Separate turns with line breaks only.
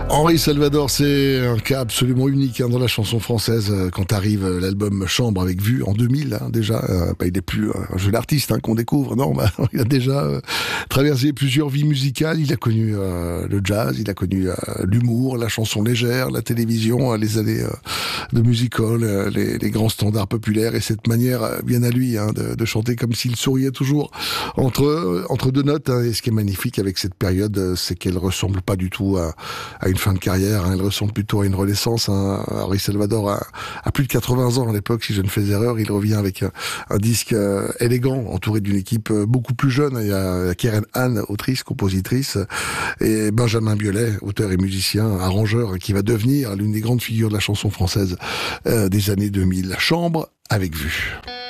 Henri Salvador, c'est un cas absolument unique dans la chanson française. Quand arrive l'album Chambre avec Vue en 2000, déjà, il n'est plus un jeune artiste qu'on découvre. Non, il a déjà traversé plusieurs vies musicales. Il a connu le jazz, il a connu l'humour, la chanson légère, la télévision, les années de music hall, les grands standards populaires, et cette manière bien à lui de chanter comme s'il souriait toujours entre deux notes. Et ce qui est magnifique avec cette période, c'est qu'elle ressemble pas du tout à une fin de carrière, elle ressemble plutôt à une renaissance. Henri Salvador a plus de 80 ans à l'époque, si je ne fais erreur. Il revient avec un disque élégant, entouré d'une équipe beaucoup plus jeune. Il y a Keren Anne, autrice, compositrice, et Benjamin Biolay, auteur et musicien, arrangeur, qui va devenir l'une des grandes figures de la chanson française des années 2000. Chambre avec Vue.